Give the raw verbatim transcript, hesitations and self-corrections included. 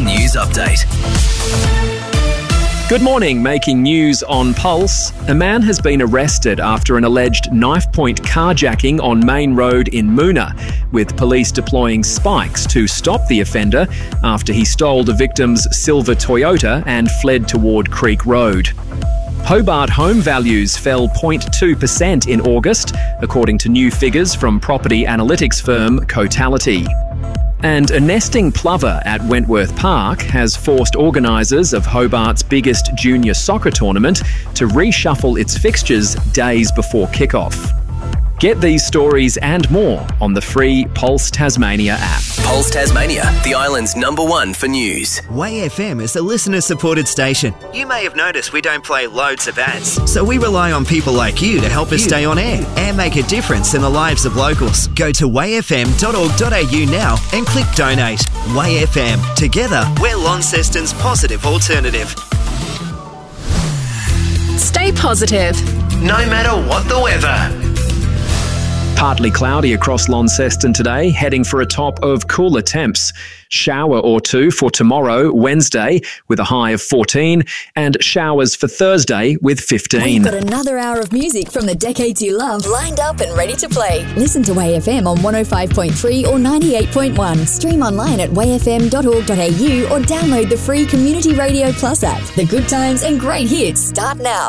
News Update. Good morning, making news on Pulse. A man has been arrested after an alleged knife-point carjacking on Main Road in Moona, with police deploying spikes to stop the offender after he stole the victim's silver Toyota and fled toward Creek Road. Hobart home values fell zero point two percent in August, according to new figures from property analytics firm Cotality. And a nesting plover at Wentworth Park has forced organisers of Hobart's biggest junior soccer tournament to reshuffle its fixtures days before kickoff. Get these stories and more on the free Pulse Tasmania app. Pulse Tasmania, the island's number one for news. Way F M is a listener-supported station. You may have noticed we don't play loads of ads, so we rely on people like you to help us stay on air and make a difference in the lives of locals. Go to way f m dot org dot a u now and click donate. Way F M. Together, we're Launceston's positive alternative. Stay positive. No matter what the weather. Partly cloudy across Launceston today, heading for a top of cooler temps. Shower or two for tomorrow, Wednesday, with a high of fourteen, and showers for Thursday with fifteen. We've got another hour of music from the decades you love lined up and ready to play. Listen to Way F M on one oh five point three or ninety-eight point one. Stream online at way f m dot org dot a u or download the free Community Radio Plus app. The good times and great hits start now.